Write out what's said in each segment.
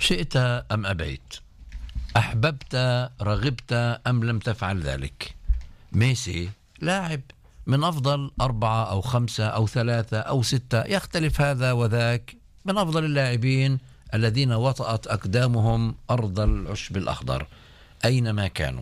شئت أم أبيت، أحببت رغبت أم لم تفعل ذلك، ميسي لاعب من أفضل 4 أو 5 أو 3 أو 6، يختلف هذا وذاك، من أفضل اللاعبين الذين وطأت أقدامهم أرض العشب الأخضر أينما كانوا.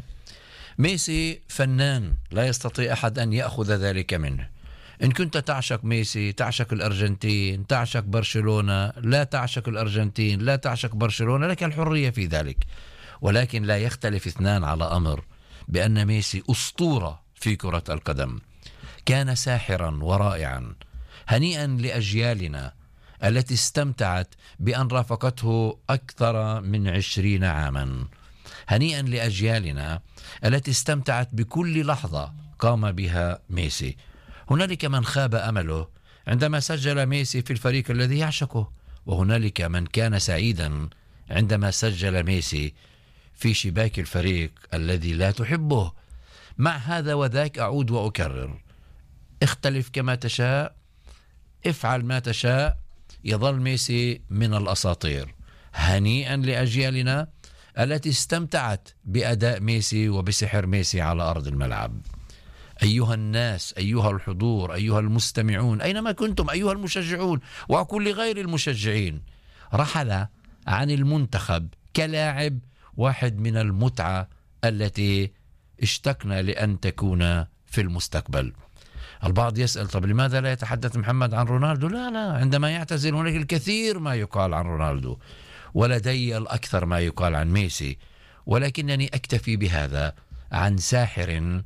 ميسي فنان لا يستطيع أحد أن يأخذ ذلك منه. إن كنت تعشق ميسي، تعشق الأرجنتين، تعشق برشلونة، لا تعشق الأرجنتين، لا تعشق برشلونة، لك الحرية في ذلك. ولكن لا يختلف اثنان على أمر، بأن ميسي أسطورة في كرة القدم، كان ساحرا ورائعا. هنيئا لأجيالنا التي استمتعت بأن رافقته أكثر من 20 عاما. هنيئا لأجيالنا التي استمتعت بكل لحظة قام بها ميسي. هنالك من خاب أمله عندما سجل ميسي في الفريق الذي يعشقه، وهنالك من كان سعيدا عندما سجل ميسي في شباك الفريق الذي لا تحبه. مع هذا وذاك أعود وأكرر، اختلف كما تشاء، افعل ما تشاء، يظل ميسي من الأساطير. هنيئا لأجيالنا التي استمتعت بأداء ميسي وبسحر ميسي على أرض الملعب. أيها الناس، أيها الحضور، أيها المستمعون، أينما كنتم، أيها المشجعون وكل غير المشجعين، رحل عن المنتخب كلاعب واحد من المتعة التي اشتقنا لأن تكون في المستقبل. البعض يسأل طب لماذا لا يتحدث محمد عن رونالدو؟ لا، عندما يعتزل هناك الكثير ما يقال عن رونالدو، ولدي الأكثر ما يقال عن ميسي، ولكنني أكتفي بهذا عن ساحر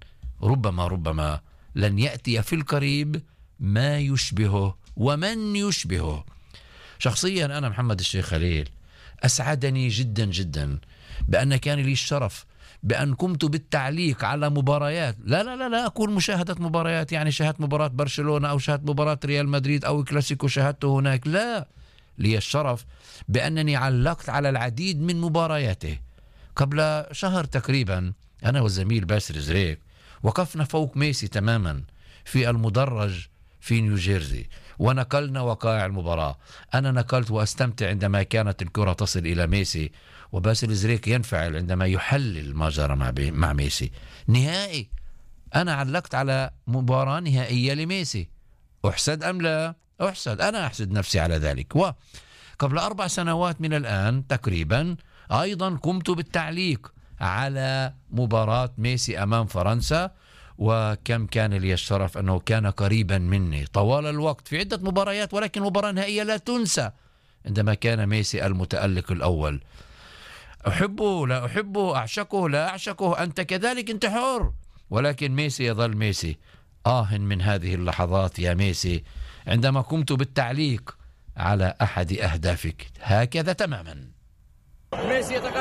ربما لن يأتي في القريب ما يشبهه ومن يشبهه. شخصيا أنا محمد الشيخ خليل أسعدني جدا جدا بأن كان لي الشرف بأن قمت بالتعليق على مباريات، لا أقول مشاهدة مباريات يعني شاهدت مباراة برشلونة أو شاهدت مباراة ريال مدريد أو كلاسيكو شاهدته هناك، لا، لي الشرف بأنني علقت على العديد من مبارياته. قبل شهر تقريبا أنا والزميل باسل زريك وقفنا فوق ميسي تماما في المدرج في نيوجيرسي ونقلنا وقائع المباراة. أنا نقلت وأستمتع عندما كانت الكرة تصل إلى ميسي، وباسل زريك ينفعل عندما يحلل ما جرى مع ميسي. نهائي أنا علقت على مباراة نهائية لميسي، أحسد أم لا؟ أحسد، أنا أحسد نفسي على ذلك. وقبل 4 سنوات من الآن تقريبا أيضا قمت بالتعليق على مباراة ميسي أمام فرنسا، وكم كان لي الشرف أنه كان قريبا مني طوال الوقت في عدة مباريات، ولكن مباراة نهائية لا تنسى عندما كان ميسي المتألق الأول. أحبه لا أحبه، أعشقه لا أعشقه، أنت كذلك، أنت حر، ولكن ميسي يظل ميسي. من هذه اللحظات يا ميسي عندما قمت بالتعليق على أحد أهدافك هكذا تماما.